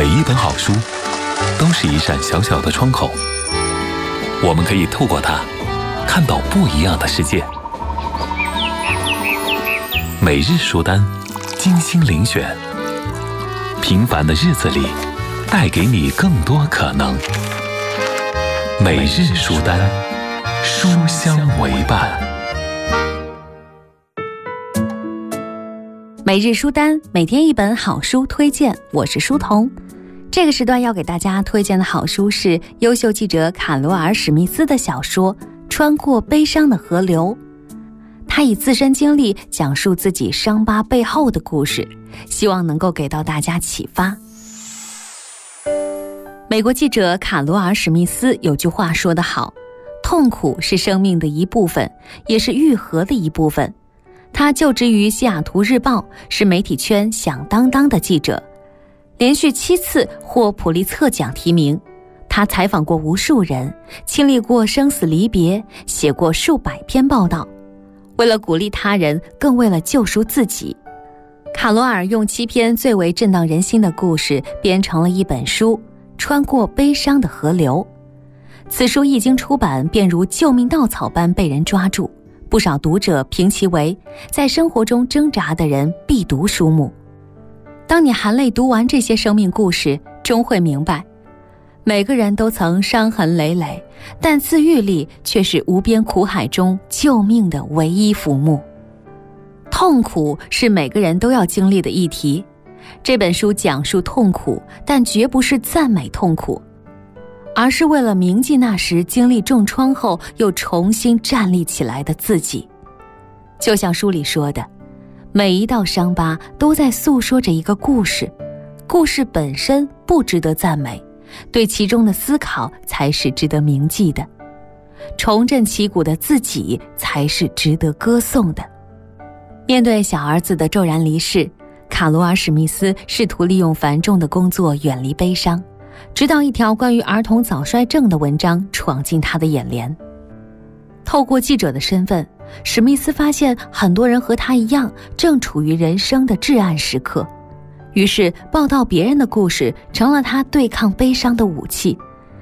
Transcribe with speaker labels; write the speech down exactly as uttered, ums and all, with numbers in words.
Speaker 1: 每一本好书都是一扇小小的窗口，我们可以透过它看到不一样的世界。每日书单，精心遴选，平凡的日子里带给你更多可能。每日书单，书香为伴。
Speaker 2: 每日书单，每天一本好书推荐，我是书童。这个时段要给大家推荐的好书是优秀记者卡罗尔·史密斯的小说《穿过悲伤的河流》。他以自身经历讲述自己伤疤背后的故事，希望能够给到大家启发。美国记者卡罗尔·史密斯有句话说得好，痛苦是生命的一部分，也是愈合的一部分。他就职于西雅图日报，是媒体圈响当当的记者，连续七次获普利策奖提名。他采访过无数人，经历过生死离别，写过数百篇报道。为了鼓励他人，更为了救赎自己，卡罗尔用七篇最为震荡人心的故事编成了一本书《穿过悲伤的河流》。此书一经出版，便如救命稻草般被人抓住，不少读者评其为在生活中挣扎的人必读书目。当你含泪读完这些生命故事，终会明白，每个人都曾伤痕累累，但自愈力却是无边苦海中救命的唯一浮木。痛苦是每个人都要经历的议题。这本书讲述痛苦，但绝不是赞美痛苦，而是为了铭记那时经历重创后又重新站立起来的自己。就像书里说的，每一道伤疤都在诉说着一个故事，故事本身不值得赞美，对其中的思考才是值得铭记的，重振旗鼓的自己才是值得歌颂的。面对小儿子的骤然离世，卡罗尔·史密斯试图利用繁重的工作远离悲伤，直到一条关于儿童早衰症的文章闯进他的眼帘。透过记者的身份，史密斯发现很多人和他一样正处于人生的至暗时刻，于是报道别人的故事成了他对抗悲伤的武器，